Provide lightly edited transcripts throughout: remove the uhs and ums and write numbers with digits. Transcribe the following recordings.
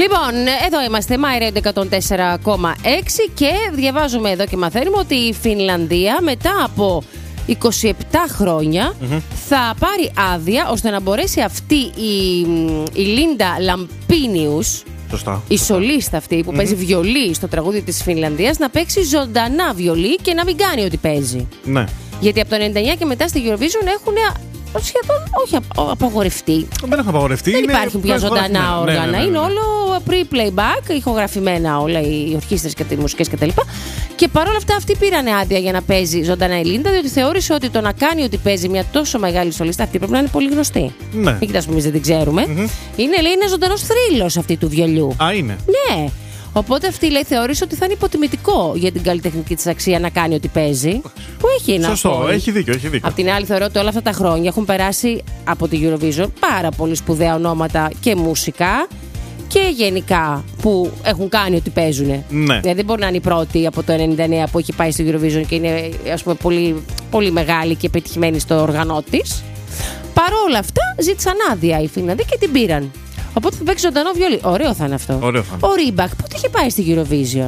Λοιπόν, εδώ είμαστε, My Radio 104,6 και διαβάζουμε εδώ και μαθαίνουμε ότι η Φινλανδία μετά από 27 χρόνια θα πάρει άδεια ώστε να μπορέσει αυτή η Λίντα Λαμπίνιους, η σολίστα αυτή που παίζει βιολί στο τραγούδι της Φινλανδίας, να παίξει ζωντανά βιολί και να μην κάνει ό,τι παίζει. Ναι. Γιατί από το 99 και μετά στη Eurovision έχουν σχεδόν όχι απαγορευτεί. Δεν έχουν απαγορευτεί. Δεν υπάρχουν πια ζωντανά όργανα. Ναι. Είναι όλο pre-playback, ηχογραφημένα όλα οι ορχήστρες και οι μουσικές κτλ. Και παρόλα αυτά αυτοί πήραν άδεια για να παίζει ζωντανά η Λίντα, διότι θεώρησε ότι το να κάνει ότι παίζει μια τόσο μεγάλη σολίστα, αυτή πρέπει να είναι πολύ γνωστή. Ναι. Μην κοιτάς που εμείς δεν την ξέρουμε. Είναι, λέει, είναι ζωντανός θρύλος αυτή του βιολιού. Α, είναι. Ναι. Οπότε αυτή, λέει, θεώρησε ότι θα είναι υποτιμητικό για την καλλιτεχνική της αξία να κάνει ό,τι παίζει. Που έχει ένα. Σωστό, έχει δίκιο. Απ' την άλλη, θεωρώ ότι όλα αυτά τα χρόνια έχουν περάσει από τη Eurovision πάρα πολύ σπουδαία ονόματα και μουσικά και γενικά που έχουν κάνει ό,τι παίζουν. Ναι. Δηλαδή δεν μπορεί να είναι η πρώτη από το 99 που έχει πάει στη Eurovision και είναι, ας πούμε, πολύ, πολύ μεγάλη και πετυχημένη στο οργανό της. Παρόλα αυτά, ζήτησαν άδεια οι Φινλανδοί και την πήραν. Οπότε θα παίξει ζωντανό βιολί. Ωραίο θα είναι αυτό. Ο Ρίμπακ πότε είχε πάει στη Eurovision?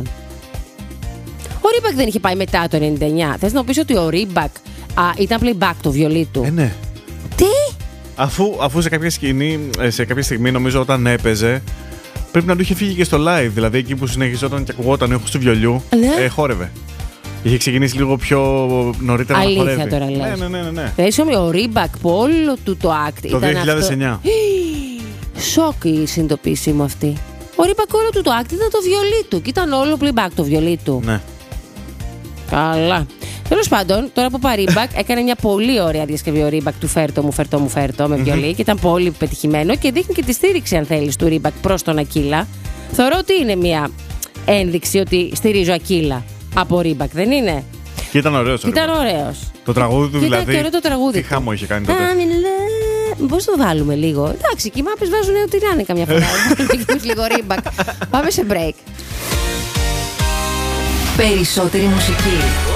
Ο Ρίμπακ δεν είχε πάει μετά το 99. Θες να μου πεις ότι ο Ρίμπακ ήταν playback το βιολί του? Ναι. Τι? Αφού σε κάποια στιγμή νομίζω όταν έπαιζε, πρέπει να του είχε φύγει και στο live. Δηλαδή εκεί που συνεχιζόταν και ακουγόταν ο ήχος του βιολιού, χόρευε. Είχε ξεκινήσει λίγο πιο νωρίτερα. Αλήθεια να χορεύει. Τώρα λες? Ναι. Ο Ρίμπακ που όλο του το act το ήταν 2009. Αυτό. Σοκ η συνειδητοποίησή μου αυτή. Ο Ρίμπακ όλο του το act ήταν το βιολί του και ήταν όλο playback το βιολί του. Ναι. Καλά. Τέλος πάντων, τώρα που πάει Ρίμπακ, έκανε μια πολύ ωραία διασκευή ο Ρίμπακ του Φέρτο με βιολί και ήταν πολύ πετυχημένο και δείχνει και τη στήριξη, αν θέλεις, του Ρίμπακ προς τον Ακίλα. Θεωρώ ότι είναι μια ένδειξη ότι στηρίζω Ακίλα από Ρίμπακ, δεν είναι? Και ήταν ωραίος. Το τραγούδι του δηλαδή. Ήταν και το τραγούδι. Τι χάμο είχε κάνει τότε. Πώς το βάλουμε λίγο? Εντάξει, και οι μάπες βάζουν ό,τι να είναι καμιά φορά. Λίγο Ρίμπακ. Πάμε σε break. Περισσότερη μουσική.